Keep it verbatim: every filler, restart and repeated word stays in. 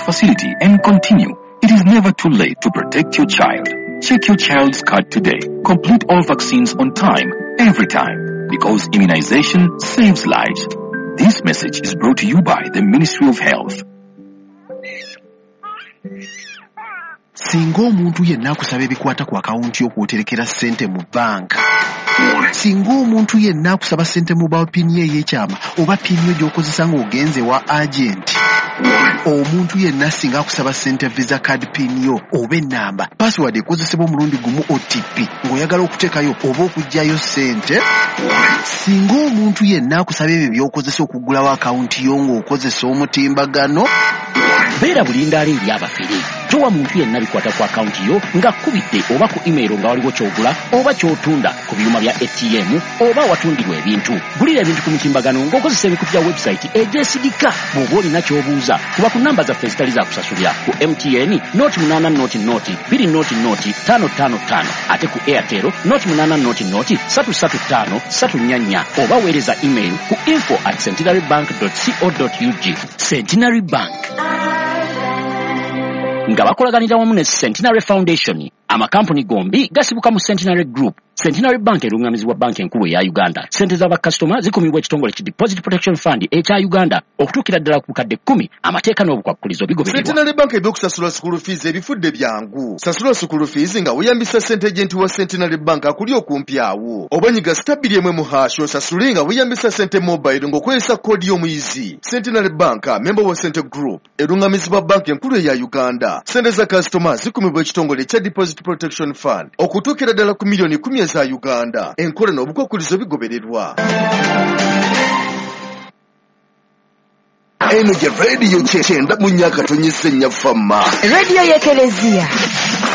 facility and continue. It is never too late to protect your child. Check your child's card today. Complete all vaccines on time, every time, because immunization saves lives. This message is brought to you by the Ministry of Health. Singa omuntu yenna akusaba ebikwata ku akawunti y'okwoterekera ssente mu banka. Singa omuntu yenna akusaba ssente mu bawa pini ey'ekyama oba pini gy'okozesa ng'ogenze wa agent. Omuntu yenna singa akusaba ssente visa card pin yo oba ennamba password ekozesebwa omulundi gumu O T P ng'oyagala okuteekayo oba okuggyayo ssente. Singa omuntu yenna akusaba ebyo by'okozesa okuggulawo akawunti yo ng'okozesa omutimbagano. Beera bulindaala eri abafere. Towa muntu yenna bikwata ku akawunti yo nga kkubidde oba ku email nga waliwo ky'ogula oba ky'otunda ku byuma bya A T M oba watundirwa ebintu. Gulira ebintu ku mutimbagano ng'okozesa ebikutu bya website egyesigika. Bw'oba olina ky'obuuza kuba ku namba zaffe ezitali za kusasulira ku M T N noti munaana noti noti bbiri noti noti ttaano ttaano ttaano ate ku Airtel noti munaana noti noti ssatu ssatu ttaano ssatu nnya nnya oba weereza email ku info at centenary bank dot co dot u g. Centenary Bank nga bakolaganira wamu ne Centenary Foundation, amakampuni gombi gasibuka mu Centenary Group. Centenary Bank erungamizibwa banki enkulu ya Uganda. Sente z'abakasitoma zikumibwa ekitongole ki Deposit Protection Fund ekya Uganda okutuukira ddala ku bukadde kkumi. Amateeka n'obukwakkulizo bigobererwa. Centenary Bank ebyokusasula school fees ebifudde byangu. Sasula school fees nga weeyambisa ssente agent wa Centenary Bank akuli okumpi awo. Obanyiga stabili emwe mu hash osasule nga weeyambisa ssente mobile ng'okozesa koodi y'omuyizi. Centenary Bank member wa Centre Group erungamizibwa banki enkulu eya Uganda. Sente za kasitoma zikumibwa ekitongole ekya Deposit Protection Fund okutuukira ddala ku miliyoni kumi za Uganda. Enkola n'obukwakkulizo bigobererwa. Eno je radio kyenda mu nnyaka tonyese nnya fama. Radio y'Ekelezia.